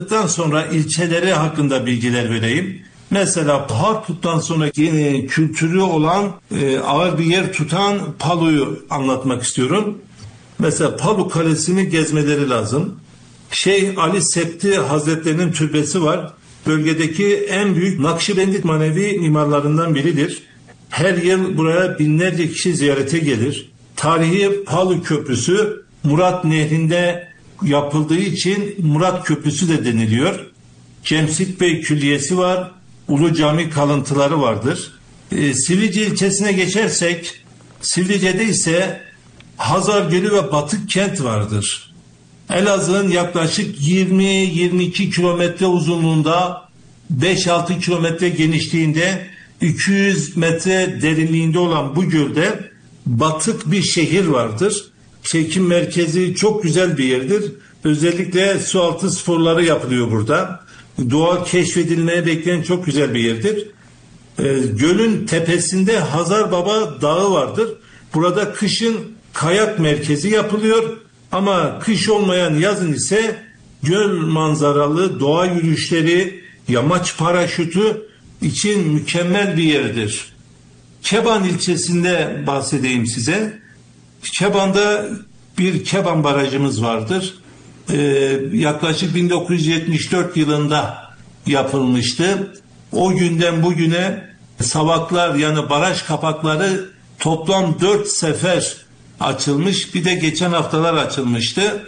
Sonra ilçeleri hakkında bilgiler vereyim. Mesela Harput'tan sonraki kültürü olan ağır bir yer tutan Palu'yu anlatmak istiyorum. Mesela Palu Kalesi'ni gezmeleri lazım. Şeyh Ali Septi Hazretleri'nin türbesi var. Bölgedeki en büyük Nakşibendi manevi mimarlarından biridir. Her yıl buraya binlerce kişi ziyarete gelir. Tarihi Palu Köprüsü Murat Nehri'nde yapıldığı için Murat Köprüsü de deniliyor. Cemşit Bey Külliyesi var. Ulu Cami kalıntıları vardır. Sivrice ilçesine geçersek, Sivrice'de ise Hazar Gölü ve Batık Kent vardır. Elazığ'ın yaklaşık 20-22 kilometre uzunluğunda, 5-6 kilometre genişliğinde, 200 metre derinliğinde olan bu gölde batık bir şehir vardır. Çekim merkezi çok güzel bir yerdir. Özellikle sualtı sporları yapılıyor burada. Doğa keşfedilmeye bekleyen çok güzel bir yerdir. Gölün tepesinde Hazar Baba Dağı vardır. Burada kışın kayak merkezi yapılıyor. Ama kış olmayan yazın ise göl manzaralı doğa yürüyüşleri, yamaç paraşütü için mükemmel bir yerdir. Keban ilçesinde bahsedeyim size. Keban'da bir Keban barajımız vardır. Yaklaşık 1974 yılında yapılmıştı. O günden bugüne savaklar yani baraj kapakları toplam 4 sefer açılmış. Bir de geçen haftalar açılmıştı.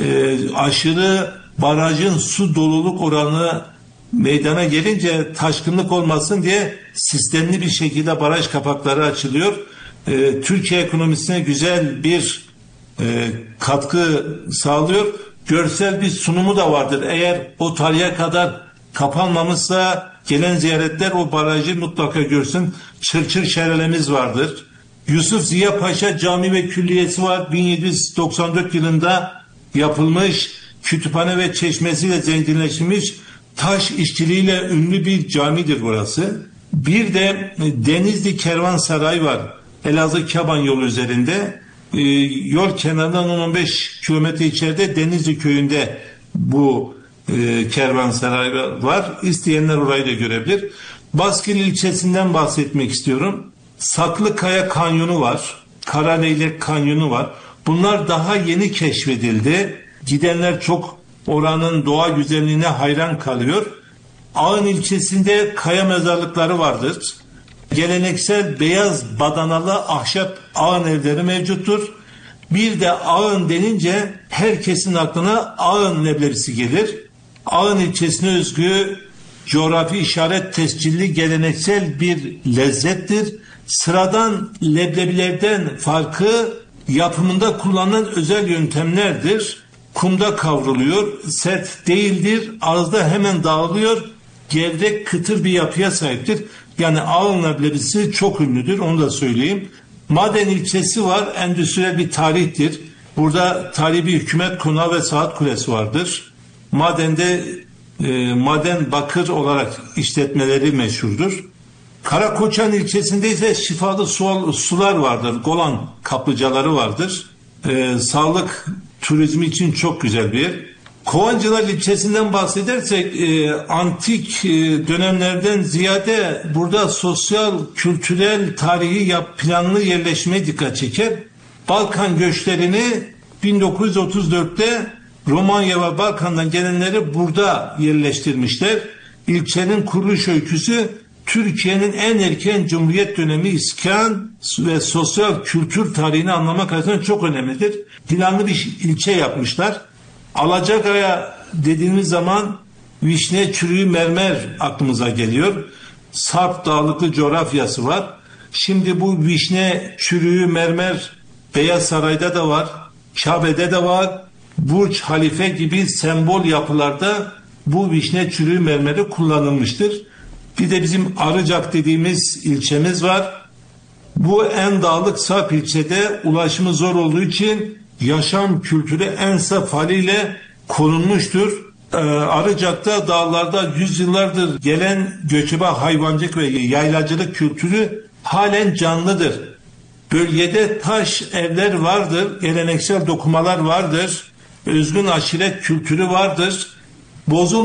Aşırı barajın su doluluk oranı meydana gelince taşkınlık olmasın diye sistemli bir şekilde baraj kapakları açılıyor. Türkiye ekonomisine güzel bir katkı sağlıyor. Görsel bir sunumu da vardır. Eğer o tarihe kadar kapanmamışsa gelen ziyaretler o barajı mutlaka görsün. Çırçır şelalemiz vardır. Yusuf Ziya Paşa Cami ve Külliyesi var. 1794 yılında yapılmış, kütüphane ve çeşmesiyle zenginleşmiş, taş işçiliğiyle ünlü bir camidir burası. Bir de Denizli Kervansaray var. Elazığ Keban yolu üzerinde. Yol kenarından 10-15 kilometre içeride Denizli köyünde bu kervansaray var. İsteyenler orayı da görebilir. Baskil ilçesinden bahsetmek istiyorum. Saklıkaya Kanyonu var. Karaleylek Kanyonu var. Bunlar daha yeni keşfedildi. Gidenler çok oranın doğa güzelliğine hayran kalıyor. Ağın ilçesinde kaya mezarlıkları vardır. Geleneksel beyaz badanalı ahşap ağın evleri mevcuttur. Bir de ağın denince herkesin aklına ağın leblebisi gelir. Ağın ilçesine özgü coğrafi işaret tescilli geleneksel bir lezzettir. Sıradan leblebilerden farkı yapımında kullanılan özel yöntemlerdir. Kumda kavruluyor, sert değildir, ağızda hemen dağılıyor, gevrek kıtır bir yapıya sahiptir. Yani ağın leblebisi çok ünlüdür, onu da söyleyeyim. Maden ilçesi var, endüstriyel bir tarihtir. Burada tarihi bir hükümet konağı ve saat kulesi vardır. Madende maden bakır olarak işletmeleri meşhurdur. Karakoçan ilçesinde ise şifalı sular vardır. Golan kaplıcaları vardır. Sağlık turizmi için çok güzel bir yer. Kovancılar ilçesinden bahsedersek antik dönemlerden ziyade burada sosyal, kültürel, tarihi planlı yerleşmeye dikkat çeker. Balkan göçlerini 1934'te Romanya ve Balkan'dan gelenleri burada yerleştirmişler. İlçenin kuruluş öyküsü Türkiye'nin en erken Cumhuriyet dönemi iskan ve sosyal kültür tarihini anlamak açısından çok önemlidir. Planlı bir ilçe yapmışlar. Alacakaya dediğimiz zaman vişne, çürüğü, mermer aklımıza geliyor. Sarp dağlıklı coğrafyası var. Şimdi bu vişne, çürüğü, mermer Beyaz Saray'da da var, Kabe'de de var. Burç Halife gibi sembol yapılarda bu vişne, çürüğü, mermeri kullanılmıştır. Bir de bizim Arıcak dediğimiz ilçemiz var. Bu en dağlık Sarp ilçede ulaşımı zor olduğu için yaşam kültürü en saf haliyle korunmuştur. Arıcak'ta dağlarda yüzyıllardır gelen göçebe hayvancılık ve yaylacılık kültürü halen canlıdır. Bölgede taş evler vardır, geleneksel dokumalar vardır, özgün aşiret kültürü vardır. bozulmadan